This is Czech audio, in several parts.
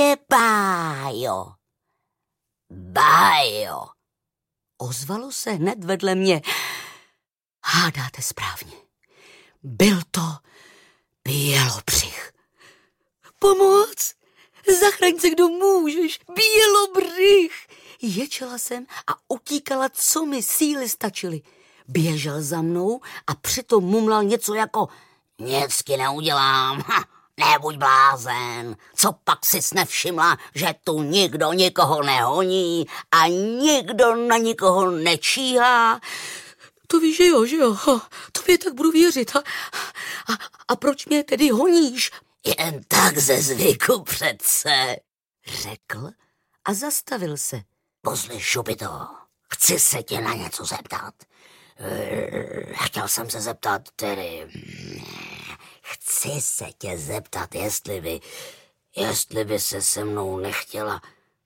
je Bájo. Bájo. Ozvalo se hned vedle mě. Hádáte správně. Byl to Bělobřich. Pomoc! Zachraň se, kdo můžeš, Bělobřich! Ječela jsem a utíkala, co mi síly stačily. Běžel za mnou a přitom mumlal něco jako nic ti neudělám, nebuď blázen. Co pak sis nevšimla, že tu nikdo nikoho nehoní a nikdo na nikoho nečíhá? To víš, že jo, tobě tak budu věřit. A proč mě tedy honíš? Jen tak ze zvyku přece, řekl a zastavil se. Poslyš, Šupito, chci se tě na něco zeptat. Chtěl jsem se zeptat chci se tě zeptat, jestli by se mnou nechtěla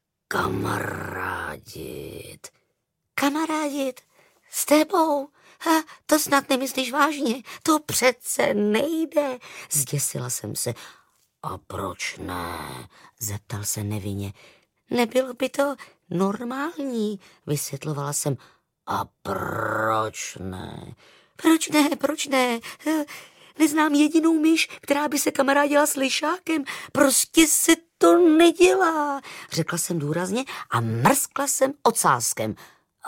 kamarádit. Kamarádit? S tebou? To snad nemyslíš vážně, to přece nejde. Zděsila jsem se. A proč ne? Zeptal se nevinně. Nebylo by to normální, vysvětlovala jsem. A proč ne? Proč ne? Neznám jedinou myš, která by se kamarádila s lišákem. Prostě se to nedělá, řekla jsem důrazně a mrskla jsem ocáskem.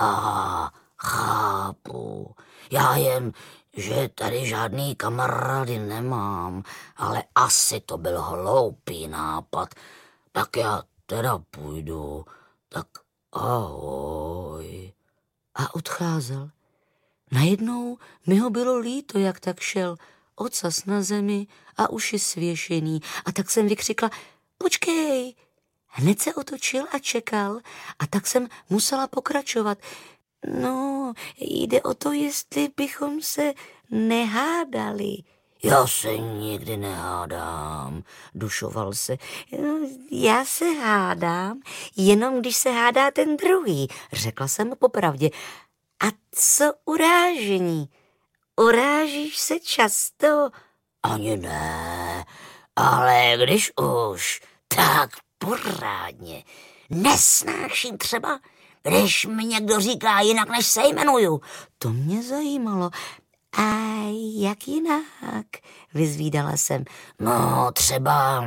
Chápu. Já jen, že tady žádný kamarády nemám, ale asi to byl hloupý nápad. Tak já teda půjdu, tak ahoj. A odcházel. Najednou mi ho bylo líto, jak tak šel, ocas na zemi a uši svěšený. A tak jsem vykřikla, počkej. Hned se otočil a čekal a tak jsem musela pokračovat. No, jde o to, jestli bychom se nehádali. Já se nikdy nehádám, dušoval se. Já se hádám, jenom když se hádá ten druhý, řekla jsem popravdě. A co urážení? Urážíš se často? Ani ne, ale když už, tak pořádně. Nesnáším třeba, když mi někdo říká jinak, než se jmenuju. To mě zajímalo. A jak jinak? Vyzvídala jsem. No, třeba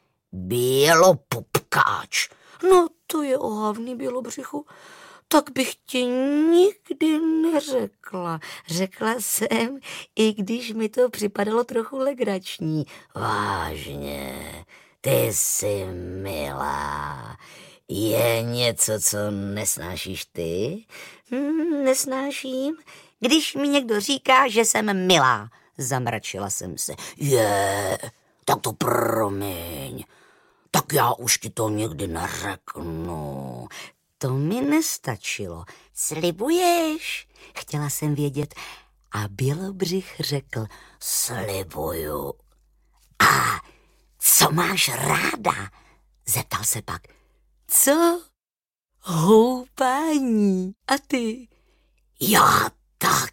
Bělopupkáč. No, to je ohavný, Bělobřichu. Tak bych ti nikdy neřekla. Řekla jsem, i když mi to připadalo trochu legrační. Vážně, ty jsi milá. Je něco, co nesnášíš ty? Nesnáším, když mi někdo říká, že jsem milá. Zamračila jsem se. Tak to promiň. Tak já už ti to nikdy neřeknu. To mi nestačilo. Slibuješ? Chtěla jsem vědět. A Bělobřich řekl, slibuju. A co máš ráda? Zeptal se pak. Co? Houpání. A ty? Já tak.